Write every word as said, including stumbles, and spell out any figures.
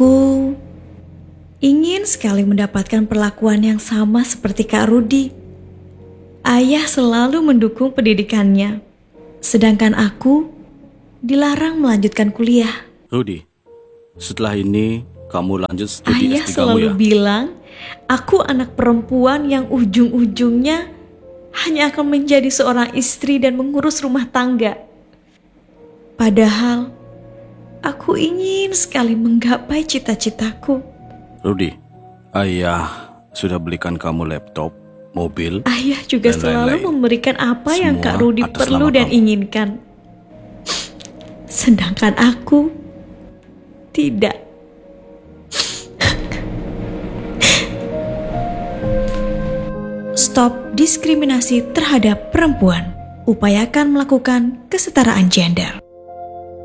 Aku ingin sekali mendapatkan perlakuan yang sama seperti Kak Rudi. Ayah selalu mendukung pendidikannya, sedangkan aku dilarang melanjutkan kuliah. Rudi, setelah ini kamu lanjut studi Ayah S tiga kamu selalu ya? bilang, aku anak perempuan yang ujung-ujungnya hanya akan menjadi seorang istri dan mengurus rumah tangga. Padahal, aku ingin sekali menggapai cita-citaku. Rudi, ayah sudah belikan kamu laptop, mobil, Ayah juga dan selalu lain-lain. memberikan apa yang Semua Kak Rudi atas perlu nama dan kamu. inginkan. Sedangkan aku tidak. Stop diskriminasi terhadap perempuan. Upayakan melakukan kesetaraan gender.